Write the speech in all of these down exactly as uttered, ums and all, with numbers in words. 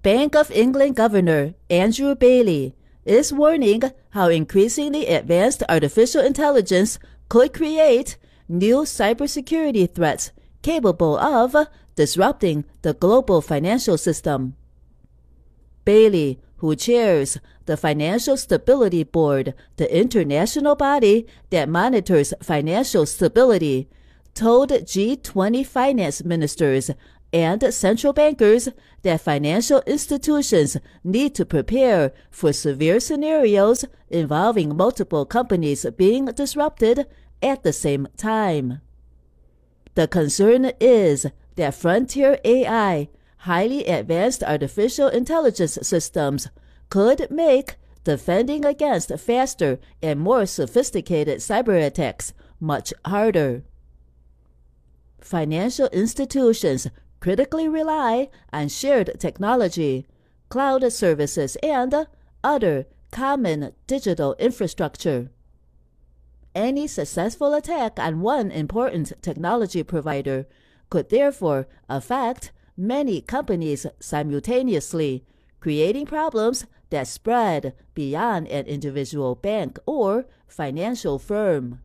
Bank of England Governor Andrew Bailey is warning how increasingly advanced artificial intelligence could create new cybersecurity threats capable of disrupting the global financial system. Bailey, who chairs the Financial Stability Board, the international body that monitors financial stability, told G twenty finance ministers and central bankers that financial institutions need to prepare for severe scenarios involving multiple companies being disrupted at the same time. The concern is that frontier A I, highly advanced artificial intelligence systems, could make defending against faster and more sophisticated cyber attacks much harder. Financial institutions critically rely on shared technology, cloud services, and other common digital infrastructure. Any successful attack on one important technology provider could therefore affect many companies simultaneously, creating problems that spread beyond an individual bank or financial firm.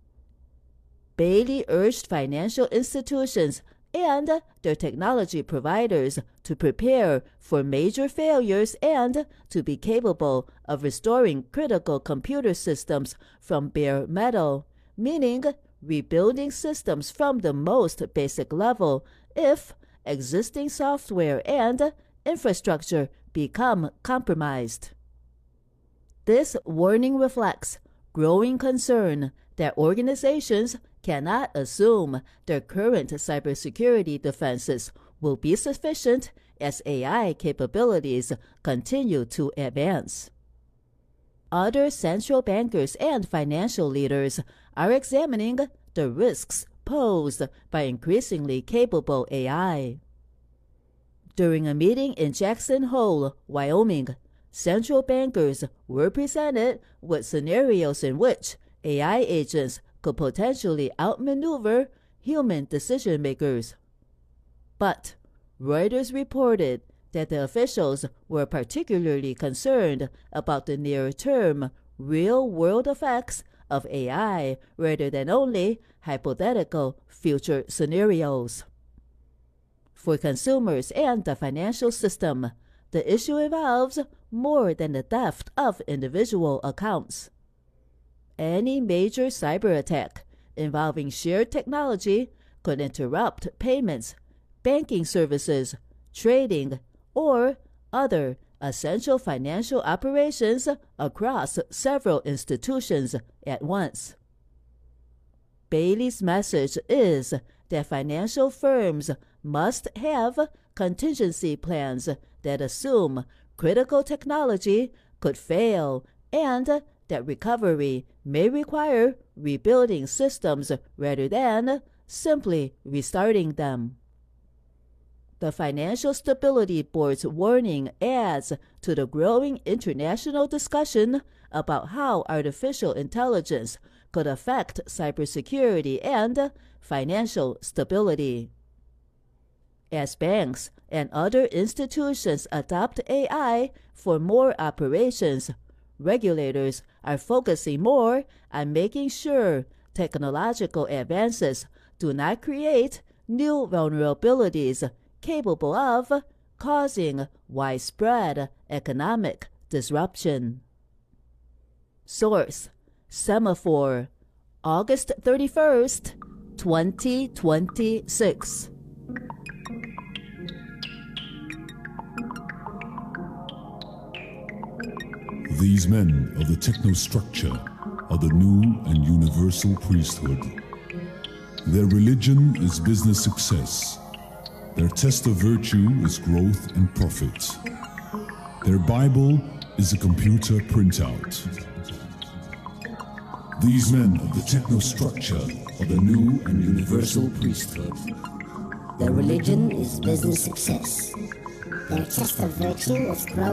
Bailey urged financial institutions and their technology providers to prepare for major failures and to be capable of restoring critical computer systems from bare metal, meaning rebuilding systems from the most basic level if existing software and infrastructure become compromised. This warning reflects growing concern that organizations cannot assume their current cybersecurity defenses will be sufficient as A I capabilities continue to advance. Other central bankers and financial leaders are examining the risks posed by increasingly capable A I. During a meeting in Jackson Hole, Wyoming, central bankers were presented with scenarios in which A I agents could potentially outmaneuver human decision-makers. But Reuters reported that the officials were particularly concerned about the near-term, real-world effects of A I rather than only hypothetical future scenarios. For consumers and the financial system, the issue involves more than the theft of individual accounts. Any major cyber attack involving shared technology could interrupt payments, banking services, trading, or other essential financial operations across several institutions at once. Bailey's message is that financial firms must have contingency plans that assume critical technology could fail and that recovery may require rebuilding systems rather than simply restarting them. The Financial Stability Board's warning adds to the growing international discussion about how artificial intelligence could affect cybersecurity and financial stability. As banks and other institutions adopt A I for more operations, regulators are focusing more on making sure technological advances do not create new vulnerabilities capable of causing widespread economic disruption. Source: Semafor, August thirty-first, twenty twenty-six. These men of the technostructure are the new and universal priesthood. Their religion is business success. Their test of virtue is growth and profit. Their Bible is a computer printout. These men of the technostructure are the new and universal priesthood. Their religion is business success. Their test of virtue is growth